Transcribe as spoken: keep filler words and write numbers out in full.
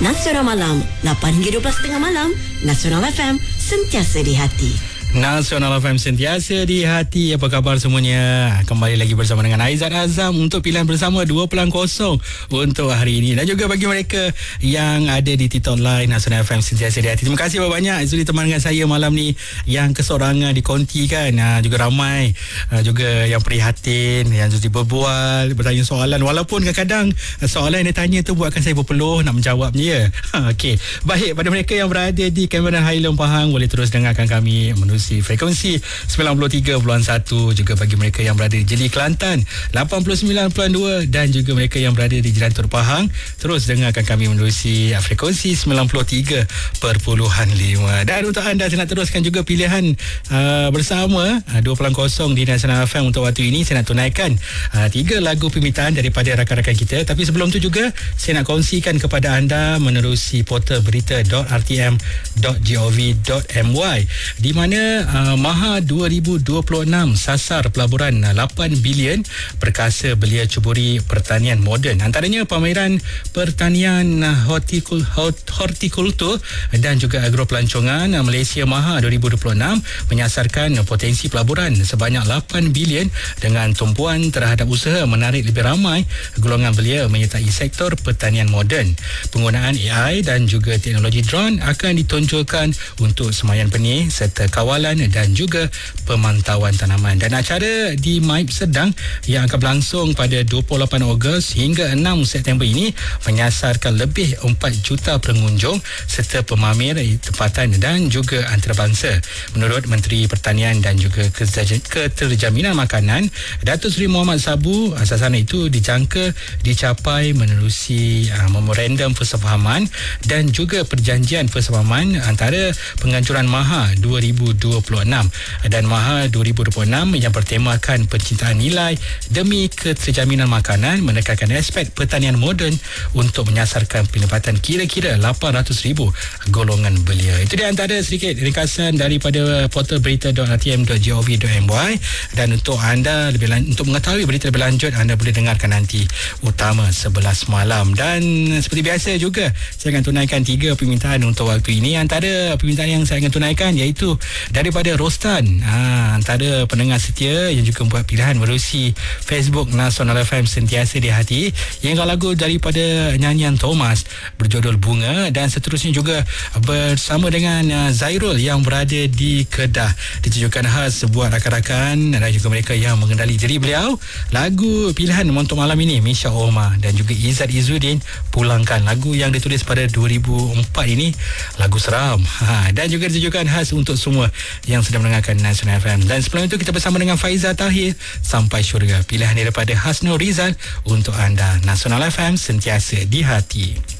Nasional Malam, lapan hingga dua belas tiga puluh malam. Nasional F M, sentiasa di hati. Nasional F M sentiasa di hati. Apa khabar semuanya? Kembali lagi bersama dengan Aizat Azam untuk pilihan bersama dua pelan kosong untuk hari ini. Dan juga bagi mereka yang ada di TikTok Live Nasional F M sentiasa di hati. Terima kasih banyak sudi teman dengan saya malam ni yang kesorangan di konti kan. Ha, juga ramai ha, juga yang prihatin, yang sudi berbual, bertanya soalan. Walaupun kadang-kadang soalan yang ditanya tu buatkan saya berpeluh nak menjawabnya ya. Ha, Okey. Baik, pada mereka yang berada di Cameron Highland Pahang boleh terus dengarkan kami menerusi frekuensi sembilan puluh tiga perpuluhan satu. Juga bagi mereka yang berada di Jeli Kelantan lapan puluh sembilan perpuluhan dua, dan juga mereka yang berada di Jelantur Pahang terus dengarkan kami menerusi frekuensi sembilan puluh tiga perpuluhan lima. Dan untuk anda saya nak teruskan juga pilihan uh, bersama uh, dua pelan kosong di Nasional F M untuk waktu ini. Saya nak tunaikan uh, tiga lagu permintaan daripada rakan-rakan kita. Tapi sebelum tu juga saya nak kongsikan kepada anda menerusi portal berita dot r t m dot gov dot m y di mana Uh, Maha dua ribu dua puluh enam sasar pelaburan uh, lapan bilion perkasa belia ceburi pertanian moden. Antaranya pameran pertanian uh, hortikul, hort, hortikultur dan juga agropelancongan uh, Malaysia Maha dua ribu dua puluh enam menyasarkan uh, potensi pelaburan sebanyak lapan bilion dengan tumpuan terhadap usaha menarik lebih ramai golongan belia menyertai sektor pertanian moden. Penggunaan A I dan juga teknologi drone akan ditonjolkan untuk semayan benih serta kawalan dan juga pemantauan tanaman. Dan acara di Maib Sedang yang akan berlangsung pada dua puluh lapan Ogos hingga enam September ini menyasarkan lebih empat juta pengunjung serta pemamer tempatan dan juga antarabangsa. Menurut Menteri Pertanian dan juga Keterjaminan Makanan Datuk Seri Muhammad Sabu, sasaran itu dijangka dicapai menerusi uh, memorandum persefahaman dan juga perjanjian persefahaman antara penganjuran Maha dua ribu dua puluh enam dan Maha dua ribu dua puluh enam yang bertemakan pencintaan nilai demi keterjaminan makanan menekankan aspek pertanian moden untuk menyasarkan pendapatan kira-kira lapan ratus ribu golongan belia. Itu dia antara sedikit ringkasan daripada portal berita dot r t m dot gov dot m y. Dan untuk anda lebih lan- untuk mengetahui berita lebih lanjut, anda boleh dengarkan nanti utama sebelas malam. Dan seperti biasa juga saya akan tunaikan tiga permintaan untuk waktu ini. Antara permintaan yang saya akan tunaikan iaitu daripada Rostan, ha, antara pendengar setia yang juga membuat pilihan menerusi Facebook Nasional F M sentiasa di hati, yang lagu daripada nyanyian Thomas berjudul Bunga. Dan seterusnya juga bersama dengan uh, Zairul yang berada di Kedah, ditujukan khas buat rakan-rakan dan juga mereka yang mengendali diri beliau. Lagu pilihan untuk malam ini Misha Omar dan juga Izzat Izzuddin, Pulangkan, lagu yang ditulis pada dua ribu empat ini, lagu seram, ha, dan juga ditujukan khas untuk semua yang sedang mendengarkan Nasional F M. Dan sebelum itu kita bersama dengan Faiza Tahir, Sampai Syurga, pilihan daripada Hasnul Rizal untuk anda. Nasional F M sentiasa di hati.